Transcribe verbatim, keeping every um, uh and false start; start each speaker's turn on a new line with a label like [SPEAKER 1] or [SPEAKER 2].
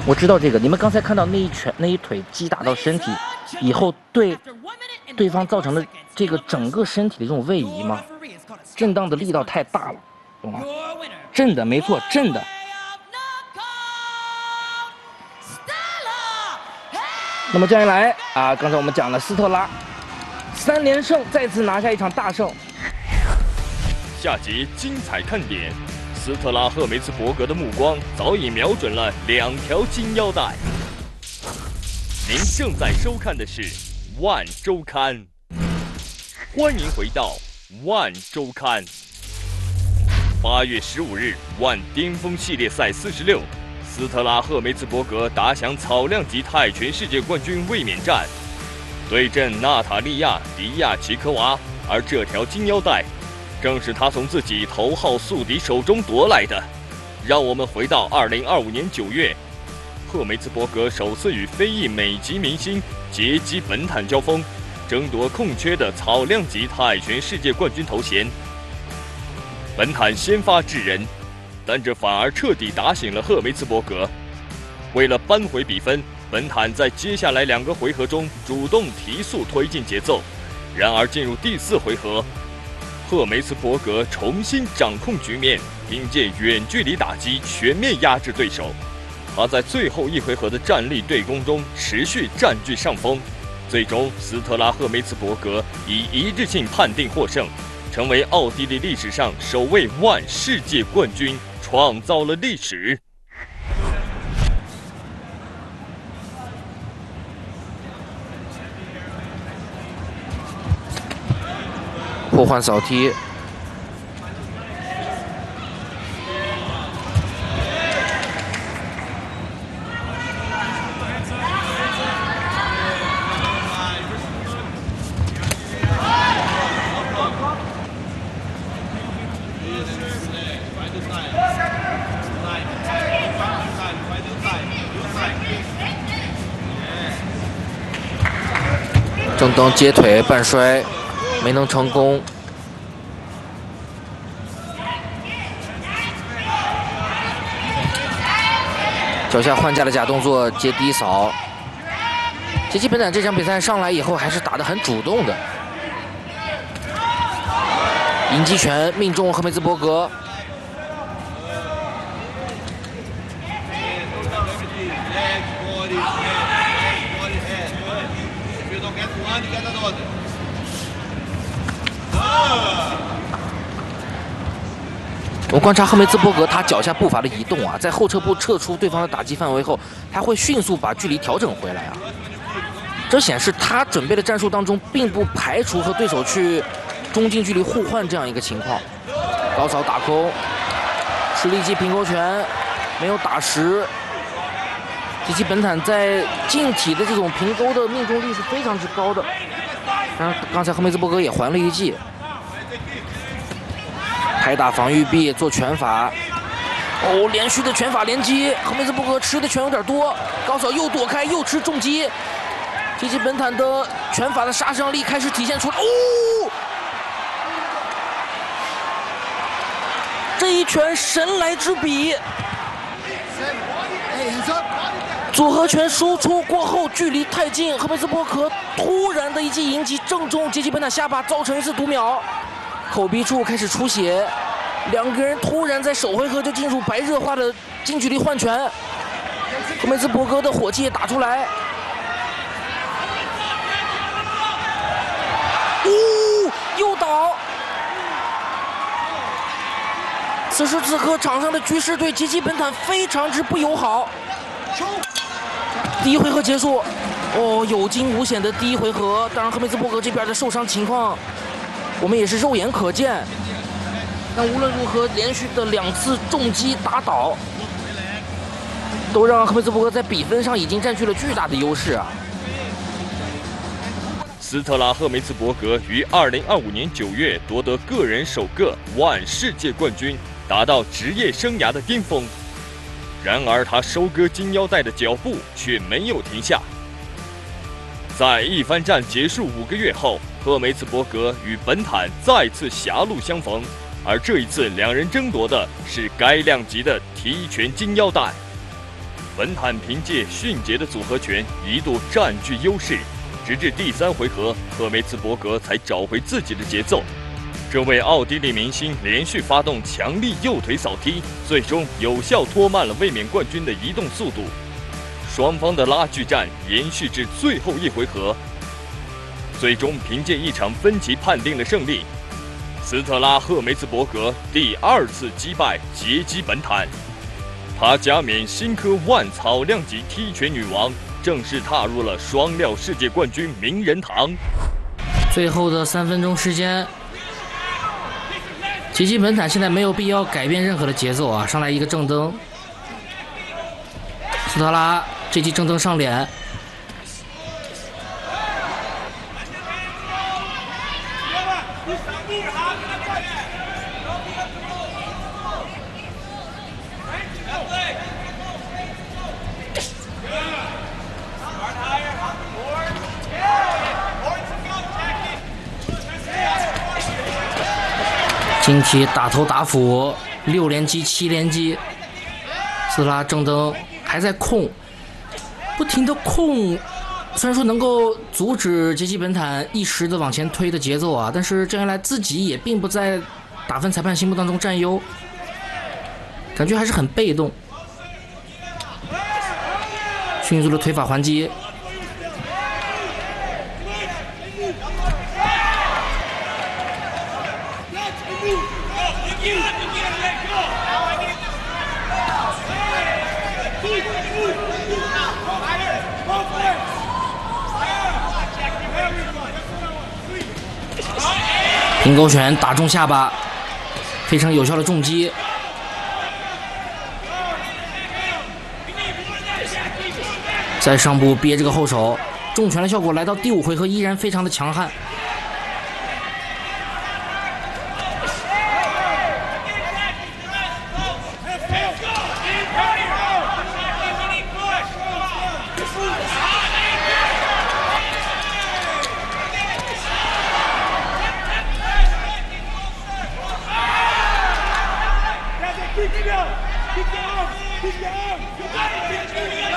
[SPEAKER 1] 我知道这个，你们刚才看到那一拳、那一腿击打到身体以后，对对方造成的这个整个身体的这种位移吗？震荡的力道太大了，懂吗？震的没错，震的。那么这样一来啊，刚才我们讲了斯特拉三连胜，再次拿下一场大胜。
[SPEAKER 2] 下集精彩看点。斯特拉赫梅茨伯格的目光早已瞄准了两条金腰带。您正在收看的是《万周刊》，欢迎回到《万周刊》。八月十五日，万巅峰系列赛四十六，斯特拉赫梅茨伯格打响草量级泰拳世界冠军卫冕战，对阵娜塔莉亚·迪亚奇科娃，而这条金腰带正是他从自己头号宿敌手中夺来的。让我们回到二零二五年九月，赫梅茨伯格首次与非裔美籍明星杰基·本坦交锋，争夺空缺的草量级泰拳世界冠军头衔。本坦先发制人，但这反而彻底打醒了赫梅茨伯格。为了扳回比分，本坦在接下来两个回合中主动提速推进节奏。然而进入第四回合，赫梅茨伯格重新掌控局面，凭借远距离打击全面压制对手。他在最后一回合的站立对攻中持续占据上风，最终斯特拉赫梅茨伯格以一致性判定获胜，成为奥地利历史上首位万世界冠军，创造了历史。
[SPEAKER 1] 互换扫踢，正蹬接腿半摔，没能成功。脚下换架的假动作接低扫。杰基本坦这场比赛上来以后还是打得很主动的，迎击拳命中赫梅茨伯格。我们观察赫梅茨伯格，他脚下步伐的移动啊，在后撤步撤出对方的打击范围后，他会迅速把距离调整回来啊。这显示他准备的战术当中，并不排除和对手去中近距离互换这样一个情况。高扫打空，吃力击平勾拳，没有打实。杰基本坦在近体的这种平勾的命中率是非常之高的。当然，刚才赫梅茨伯格也还了一记。拍打防御臂做拳法，哦，连续的拳法连击，赫梅茨伯格吃的拳有点多，高扫又躲开又吃重击，杰基本坦的拳法的杀伤力开始体现出来，哦，这一拳神来之笔，组合拳输出过后距离太近，赫梅茨伯格突然的一记迎击正中杰基本坦下巴，造成一次读秒。口鼻处开始出血，两个人突然在首回合就进入白热化的近距离换拳，赫梅茨伯格的火气也打出来，呜、哦，又倒。此时此刻，场上的局势对杰基本坦非常之不友好。第一回合结束，哦，有惊无险的第一回合。当然，赫梅茨伯格这边的受伤情况，我们也是肉眼可见，但无论如何，连续的两次重击打倒，都让赫梅茨伯格在比分上已经占据了巨大的优势啊。
[SPEAKER 2] 斯特拉赫梅茨伯格于二零二五年九月夺得个人首个万世界冠军，达到职业生涯的巅峰。然而，他收割金腰带的脚步却没有停下。在一番战结束五个月后，赫梅茨伯格与本坦再次狭路相逢，而这一次两人争夺的是该量级的提拳金腰带。 本坦凭借迅捷的组合拳一度占据优势，直至第三回合，赫梅茨伯格才找回自己的节奏。这位奥地利明星连续发动强力右腿扫踢，最终有效拖慢了卫冕冠军的移动速度。双方的拉锯战延续至最后一回合，最终凭借一场分歧判定了胜利。斯特拉赫梅茨伯格第二次击败杰基本坦，他加冕新科万草量级踢拳女王，正式踏入了双料世界冠军名人堂。
[SPEAKER 1] 最后的三分钟时间，杰基本坦现在没有必要改变任何的节奏啊！上来一个正蹬，斯特拉这记正蹬上脸，金体打头打腹，六连击七连击，斯特拉正蹬还在控，不停的控，虽然说能够阻止杰基本坦一时的往前推的节奏啊，但是这样一来自己也并不在打分裁判心目当中占优，感觉还是很被动。迅速的推法还击，平勾拳打中下巴，非常有效的重击。在上部憋这个后手，重拳的效果来到第五回合依然非常的强悍。